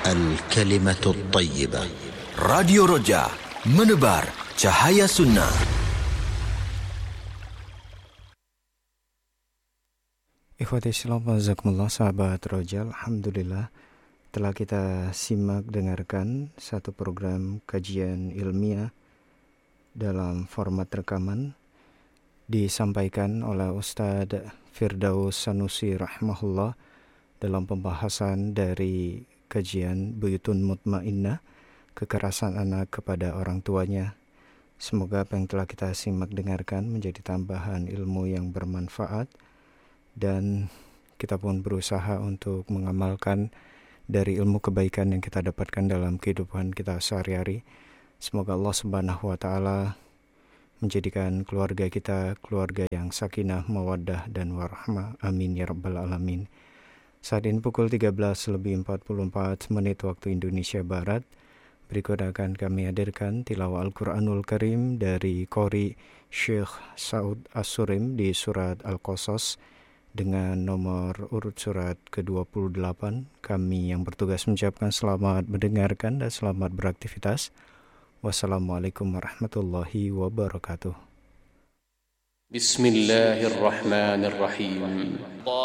الكلمة الطيبة. Radio Roja, menebar cahaya sunnah. Ikhwati Islam, jazakumullah, sahabat Roja. Alhamdulillah telah kita simak dengarkan satu program kajian ilmiah dalam format rekaman disampaikan oleh Ustadz Firdaus Sanusi rahimahullah dalam pembahasan dari kajian Buyutun Mutmainnah, kekerasan anak kepada orang tuanya. Semoga apa yang telah kita simak dengarkan menjadi tambahan ilmu yang bermanfaat, dan kita pun berusaha untuk mengamalkan dari ilmu kebaikan yang kita dapatkan dalam kehidupan kita sehari-hari. Semoga Allah Subhanahu wa Ta'ala menjadikan keluarga kita keluarga yang sakinah, mawaddah, dan warahmah. Amin ya rabbal alamin. Saat ini pukul 13:44 waktu Indonesia Barat. Berikut akan kami hadirkan tilawah Al-Quranul Karim dari Qori Syekh Saud As-Surim di surat Al-Qasas dengan nomor urut surat ke-28. Kami yang bertugas mengucapkan selamat mendengarkan dan selamat beraktivitas. Wassalamualaikum warahmatullahi wabarakatuh. Bismillahirrahmanirrahim.